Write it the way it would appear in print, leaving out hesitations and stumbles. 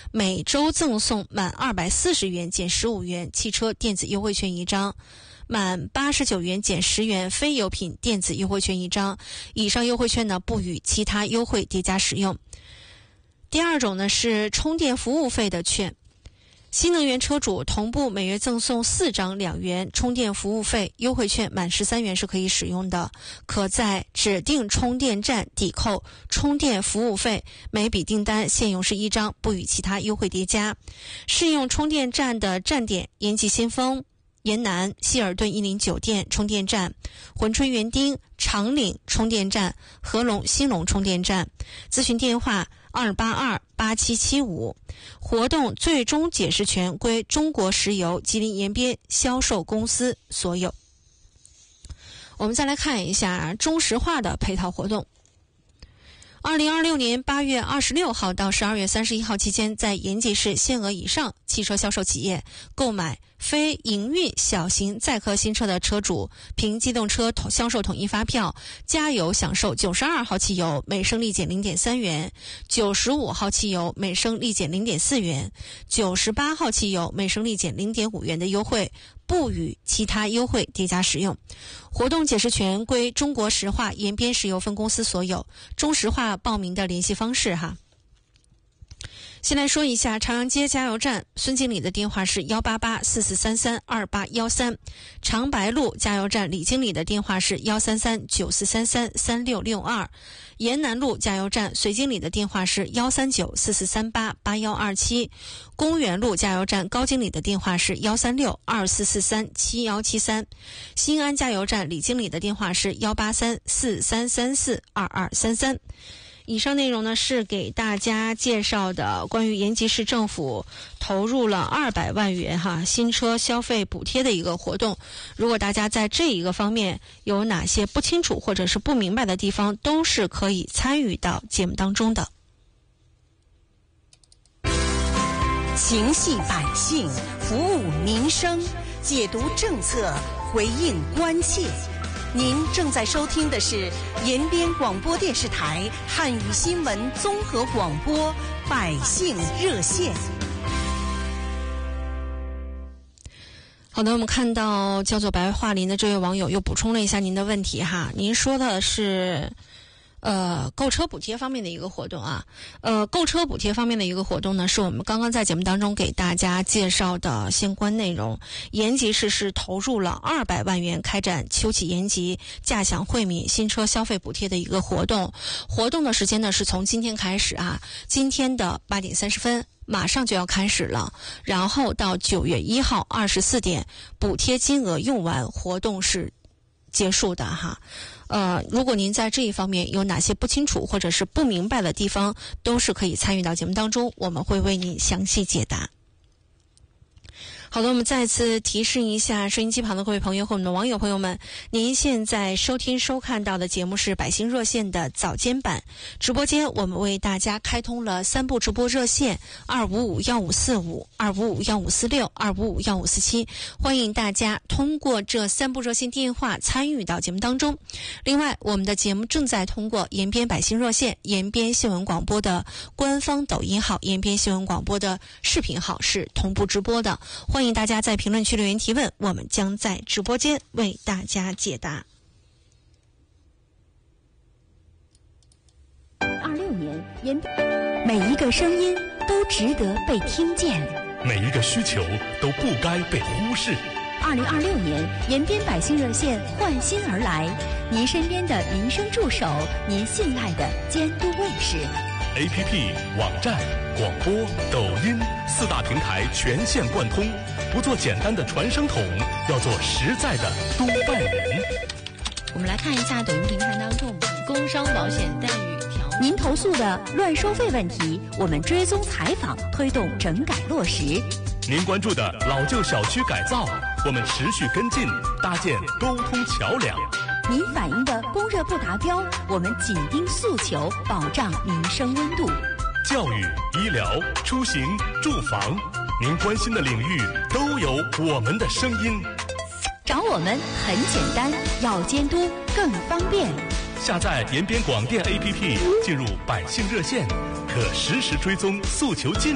每周赠送满240元减15元汽车电子优惠券1张，满89元减10元非油品电子优惠券1张，以上优惠券呢不与其他优惠叠加使用。第二种呢是充电服务费的券，新能源车主同步每月赠送4张2元充电服务费优惠券，满13元是可以使用的，可在指定充电站抵扣充电服务费，每笔订单现用是1张，不与其他优惠叠加。适用充电站的站点：延吉新丰、延南、希尔顿109店充电站、珲春园丁、长岭充电站、合龙兴隆充电站。咨询电话2828775。活动最终解释权归中国石油吉林延边销售公司所有。我们再来看一下中石化的配套活动。2026年8月26号到12月31号期间，在延吉市限额以上汽车销售企业购买非营运小型载客新车的车主，凭机动车销售统一发票加油享受92号汽油每升立减 0.3 元，95号汽油每升立减 0.4 元，98号汽油每升立减 0.5 元的优惠，不与其他优惠叠加使用。活动解释权归中国石化延边石油分公司所有。中石化报名的联系方式哈。先来说一下朝阳街加油站，孙经理的电话是18844332813。长白路加油站李经理的电话是13394333662。延南路加油站隋经理的电话是13944388127。公园路加油站高经理的电话是13624437173。新安加油站李经理的电话是18343342233。以上内容呢是给大家介绍的关于延吉市政府投入了200万元新车消费补贴的一个活动。如果大家在这一个方面有哪些不清楚或者是不明白的地方，都是可以参与到节目当中的。 情系百姓，服务民生，解读政策，回应关切。您正在收听的是延边广播电视台汉语新闻综合广播百姓热线。 好的，我们看到叫做白桦林的这位网友又补充了一下您的问题哈。您说的是购车补贴方面的一个活动啊。购车补贴方面的一个活动呢，是我们刚刚在节目当中给大家介绍的相关内容。延吉市是投入了200万元开展秋启延吉驾享惠民新车消费补贴的一个活动。活动的时间呢是从今天开始啊，今天的8点30分马上就要开始了，然后到9月1号24点，补贴金额用完，活动是结束的哈。如果您在这一方面有哪些不清楚或者是不明白的地方，都是可以参与到节目当中，我们会为您详细解答。好的，我们再次提示一下收音机旁的各位朋友和我们的网友朋友们，您现在收听收看到的节目是百姓热线的早间版直播间，我们为大家开通了3部直播热线，2551545、2551546、2551547，欢迎大家通过这3部热线电话参与到节目当中。另外，我们的节目正在通过延边百姓热线、延边新闻广播的官方抖音号、延边新闻广播的视频号是同步直播的，欢迎大家在评论区留言提问，我们将在直播间为大家解答。 26年，每一个声音都值得被听见， 每一个需求都不该被忽视。 2026年，延边百姓热线换新而来，您身边的民生助手，您信赖的监督卫士。 APP、网站、广播、抖音4大平台全线贯通，不做简单的传声筒，要做实在的督办人。 我们来看一下抖音平台当中工伤保险待遇条您投诉的乱收费问题，我们追踪采访，推动整改落实。 您关注的老旧小区改造，我们持续跟进，搭建沟通桥梁。 您反映的供热不达标，我们紧盯诉求，保障民生温度。 教育、医疗、出行、住房，您关心的领域都有我们的声音。 找我们很简单，要监督更方便。 下载延边广电 APP， 进入百姓热线，可实时追踪诉求进